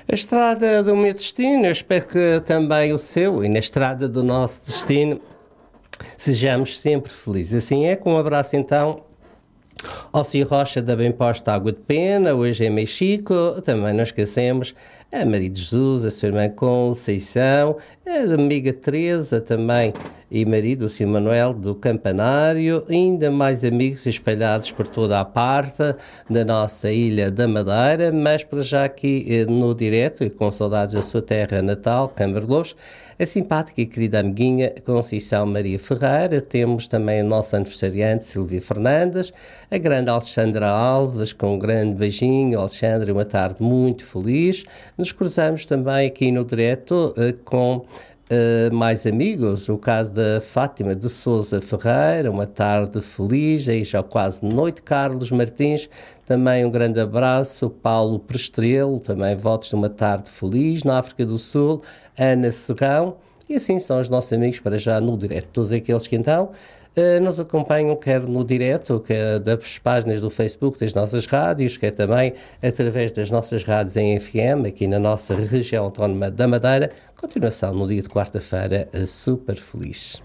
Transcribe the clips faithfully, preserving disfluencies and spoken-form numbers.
A estrada do meu destino, eu espero que também o seu, e na estrada do nosso destino, sejamos sempre felizes. Assim é, com um abraço então ao Cio Rocha da Bem Posta Água de Pena, hoje em Mexico. Também não esquecemos a Maria de Jesus, a sua irmã Conceição, a amiga Teresa também, e marido, o Sr. Manuel do Campanário, ainda mais amigos espalhados por toda a parte da nossa ilha da Madeira, mas para já aqui no direto, e com saudades da sua terra natal, Câmara de Lobos, a simpática e querida amiguinha Conceição Maria Ferreira. Temos também a nossa aniversariante Silvia Fernandes, a grande Alexandra Alves, com um grande beijinho. Alexandra, uma tarde muito feliz. Nos cruzamos também aqui no direto uh, com Uh, mais amigos, o caso da Fátima de Sousa Ferreira, uma tarde feliz, aí já quase noite. Carlos Martins, também um grande abraço. Paulo Prestrelo, também votos de uma tarde feliz. Na África do Sul, Ana Serrão, e assim são os nossos amigos para já no direto. Todos aqueles que então uh, nos acompanham, quer no direto, quer das páginas do Facebook das nossas rádios, quer também através das nossas rádios em F M, aqui na nossa região autónoma da Madeira. Continuação no dia de quarta-feira, super feliz.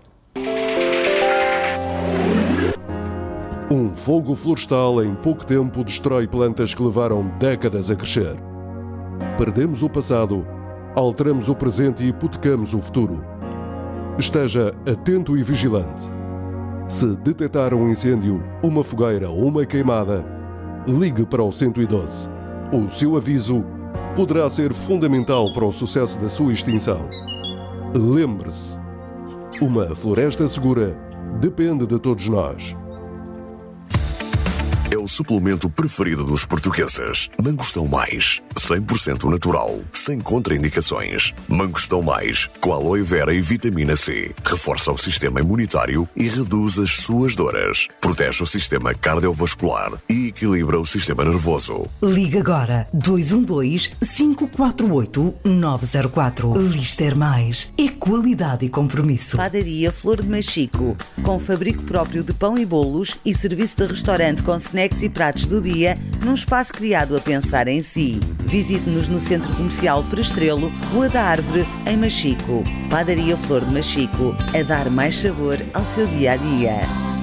Um fogo florestal em pouco tempo destrói plantas que levaram décadas a crescer. Perdemos o passado, alteramos o presente e hipotecamos o futuro. Esteja atento e vigilante. Se detectar um incêndio, uma fogueira ou uma queimada, ligue para o cento e doze. O seu aviso poderá ser fundamental para o sucesso da sua extinção. Lembre-se, uma floresta segura depende de todos nós. É o suplemento preferido dos portugueses. Mangostão Mais, cem por cento natural, sem contraindicações. Mangostão Mais, com aloe vera e vitamina C. Reforça o sistema imunitário e reduz as suas dores. Protege o sistema cardiovascular e equilibra o sistema nervoso. Liga agora dois um dois, cinco quatro oito, nove zero quatro. Lister Mais é qualidade e compromisso. Padaria Flor de Machico, com fabrico próprio de pão e bolos e serviço de restaurante com snacks e pratos do dia, num espaço criado a pensar em si. Visite-nos no Centro Comercial Prestrelo, Rua da Árvore, em Machico. Padaria Flor de Machico, a dar mais sabor ao seu dia-a-dia.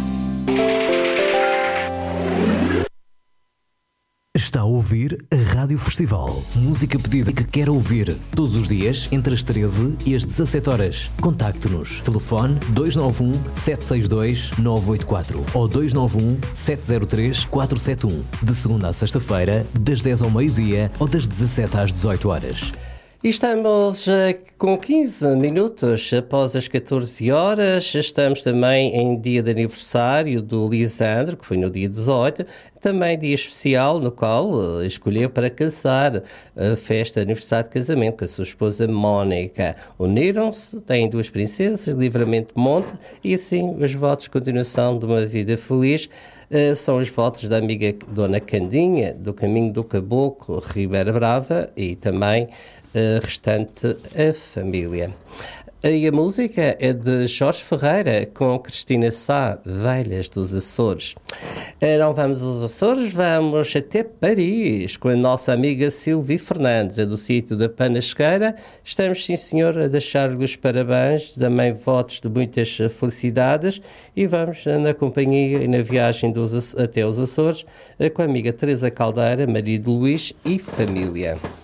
Está a ouvir a Rádio Festival. Música pedida que quer ouvir todos os dias entre as treze e as dezassete horas. Contacte-nos. Telefone dois nove um, sete seis dois, nove oito quatro ou dois nove um, sete zero três, quatro sete um. De segunda a sexta-feira, das dez ao meio-dia ou das dezassete às dezoito horas. E estamos uh, com quinze minutos após as catorze horas. Estamos também em dia de aniversário do Lisandro, que foi no dia dezoito. Também dia especial no qual uh, escolheu para casar, a festa de aniversário de casamento com a sua esposa Mónica. Uniram-se, têm duas princesas, Livramento Monte, e assim os votos de continuação de uma vida feliz. Uh, são os votos da amiga Dona Candinha, do Caminho do Caboclo, Ribeira Brava, e também a restante a família. E a música é de Jorge Ferreira com Cristina Sá, Velhas dos Açores. Não vamos aos Açores, vamos até Paris com a nossa amiga Silvia Fernandes, é do sítio da Panasqueira. Estamos, sim senhor, a deixar-lhe os parabéns, também votos de muitas felicidades, e vamos na companhia e na viagem dos, até os Açores com a amiga Teresa Caldeira, marido Luís e família.